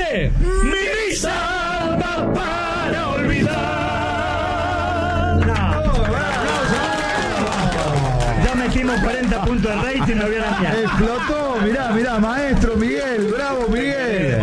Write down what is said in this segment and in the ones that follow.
de Mi Samba para olvidar. Ya metimos 40 puntos de rating, no había la mía. Explotó, mirá, maestro Miguel, bravo Miguel.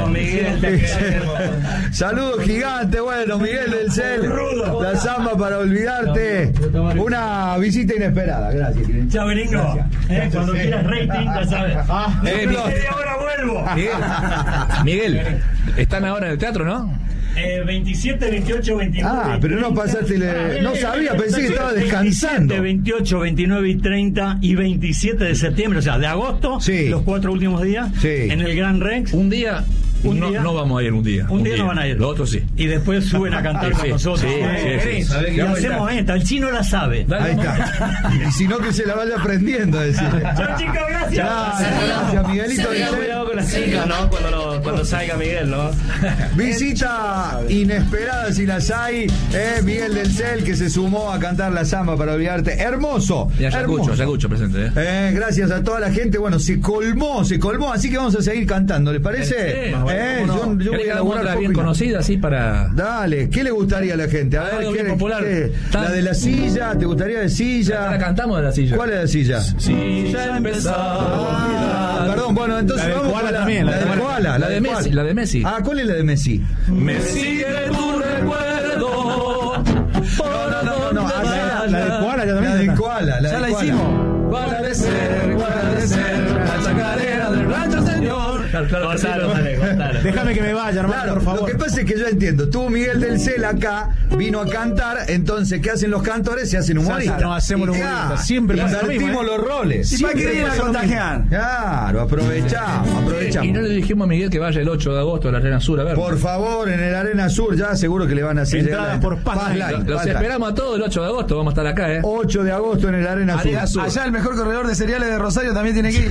Saludos gigantes, bueno, Miguel del Cel. La samba para olvidarte. Una visita inesperada, gracias. Chao, gringo. Cuando quieras rating, ya sabes. Media hora vuelvo. Miguel, están ahora en el teatro, ¿no? 27, 28, 29. Ah, pero no pasaste. No sabía, pensé que estaba descansando. 27, 28, 29 y 30 y 27 de septiembre, o sea, de agosto, sí. Los 4 últimos días, sí. En el Gran Rex. Un día. No vamos a ir un día. Un día no van a ir. Los otros sí. Y después suben a cantar con nosotros. Sí. Y hacemos esta. El chino la sabe. Ahí está. Y si no, que se la vaya aprendiendo. Chao, chicos, gracias. Gracias, Miguelito. Cuidado con las chicas, ¿no? Cuando salga Miguel, ¿no? Visita inesperada si las hay. Miguel del Cel, que se sumó a cantar la samba para olvidarte. Hermoso. Ya escucho presente. Gracias a toda la gente. Bueno, se colmó. Así que vamos a seguir cantando. ¿Les parece? Yo voy a elaborar otra bien conocida, así para. Dale, ¿qué le gustaría a la gente? A ver, ¿qué popular? La de la silla, ¿te gustaría de silla? La cantamos de la silla. ¿Cuál es la silla? Silla empezó. Perdón, bueno, entonces la vamos con también, la del koala. La de Messi. Ah, ¿cuál es la de Messi? Me sigue tu recuerdo. No, la del koala ya también. La del koala, ya la hicimos. Koala de ser, la chacarera del rancho, señor. Cortalo. Déjame que me vaya, hermano, claro, por favor. Lo que pasa es que yo entiendo. Estuvo Miguel del Cel acá, vino a cantar. Entonces, ¿qué hacen los cantores? Se hacen humoristas. No hacemos humoristas. Siempre invertimos los roles. ¿Y para qué vienen a contagiar? Claro, aprovechamos. Y no le dijimos a Miguel que vaya el 8 de agosto a la Arena Sur a ver. Por favor, en el Arena Sur, ya seguro que le van a hacer entradas por Los esperamos a todos el 8 de agosto. Vamos a estar acá, 8 de agosto en el Arena Sur. Allá el mejor corredor de cereales de Rosario también tiene que ir,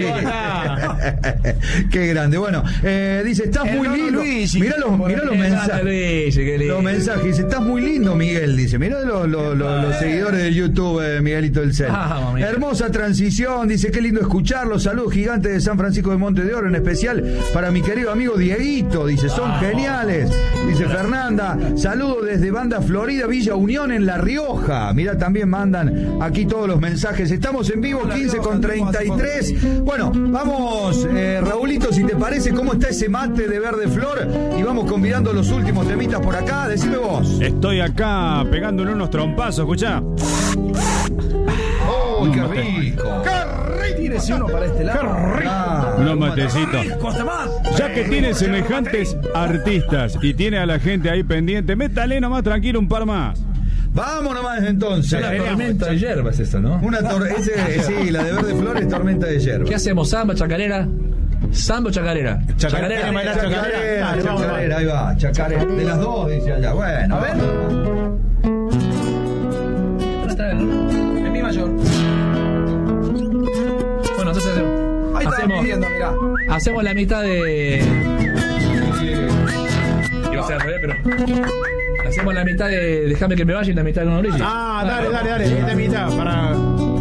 Qué grande. Bueno, dice, estás muy lindo. Mirá los mensajes. Los mensajes. Dice, estás muy lindo, Miguel. Dice, mirá los seguidores de YouTube, Miguelito del Cel. Hermosa transición. Dice, qué lindo escucharlo. Saludos gigantes de San Francisco de Monte de Oro, en especial para mi querido amigo Dieguito. Dice, son geniales. Dice Fernanda, saludos desde Banda Florida, Villa Unión, en La Rioja. Mirá, también mandan aquí todos los mensajes. Estamos en vivo, 15:33. Bueno, vamos, Raulito, si te parece, ¿cómo está ese mate de verde flor? Y vamos convidando los últimos temitas por acá. Decime vos. Estoy acá pegándole unos trompazos, escuchá. ¡Oh, qué rico! Tírese uno para este lado. ¡Qué rico! Unos matecitos. Ya que tiene semejantes artistas y tiene a la gente ahí pendiente, métale nomás tranquilo un par más. Vamos nomás entonces. La tormenta de hierba es esa, ¿no? Sí, la de verde flor es tormenta de hierba. ¿Qué hacemos? ¿Samba, chacarera? ¿Samba o chacarera? Chacarera, ahí va, chacarera. De las dos, dice allá. Bueno, a ver. En mi mayor. Bueno, entonces ahí estamos pidiendo, mirá. Hacemos la mitad de. Iba a ser al revés, pero. Hacemos la mitad de Déjame que me vaya y la mitad de una orilla. Dale. Esta mitad para.